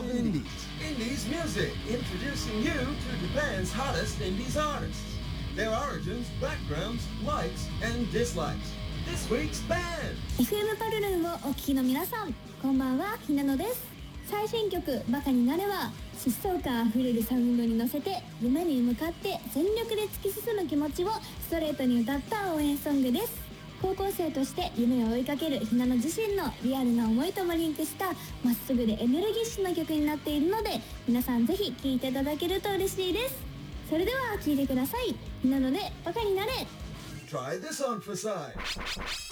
of Indies. Indies music, introducing you to Japan's hottest Indies artists. Their origins, backgrounds, likes, and dislikes. This week's band! FM パルルンをお聴きの皆さん、こんばんは、ひなのです。最新曲「バカになれ」は疾走感あふれるサウンドに乗せて夢に向かって全力で突き進む気持ちをストレートに歌った応援ソングです。高校生として夢を追いかけるひなの自身のリアルな思いともリンクしたまっすぐでエネルギッシュな曲になっているので、皆さんぜひ聴いていただけると嬉しいです。それでは聴いてください。ひなのでバカになれ。 Try this on for size.